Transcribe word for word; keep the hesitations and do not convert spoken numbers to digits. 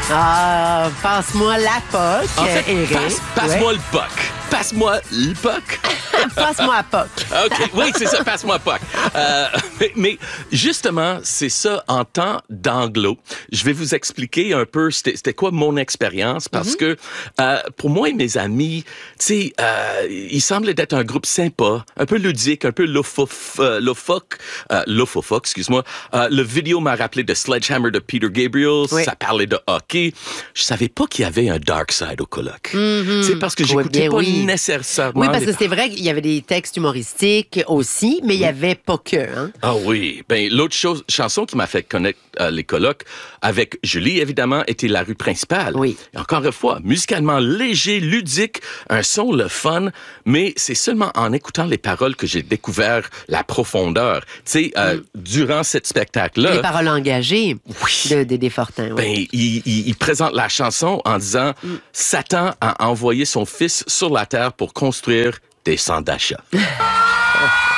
Ah, passe-moi la P O C, En fait, Éric. passe, passe-moi Ouais. le P O C. Passe-moi le P O C. Passe-moi la P O C. OK, oui, c'est ça, passe-moi P O C. Euh, mais, mais justement, c'est ça en temps d'anglo. Je vais vous expliquer un peu c'était, c'était quoi mon expérience parce mm-hmm. que euh, pour moi et mes amis, tu sais, euh, il semblait d'être un groupe sympa, un peu ludique, un peu lofof, euh, lofoc, euh, lofofoc, excuse-moi. Euh, le vidéo m'a rappelé de Sledgehammer de Peter Gabriel. Oui. Ça parlait de hockey. Je savais pas qu'il y avait un dark side au coloc. Mm-hmm. C'est parce que j'écoutais oui, pas oui. nécessairement. Oui, parce les... que c'est vrai qu'il y avait des textes humoristiques aussi, mais il y avait pas que. Hein? Ah oui. Ben l'autre chose, chanson qui m'a fait connaître euh, les colocs avec Julie évidemment était La rue principale. Oui. Et encore une fois, musicalement léger, ludique, un son le fun, mais c'est seulement en écoutant les paroles que j'ai découvert la profondeur. Tu sais, euh, mm. durant cet spectacle-là. Les paroles engagées oui. de Dédé Fortin. Oui. Ben il, il, il présente la chanson en disant mm. Satan a envoyé son fils sur la terre pour construire des centres d'achat.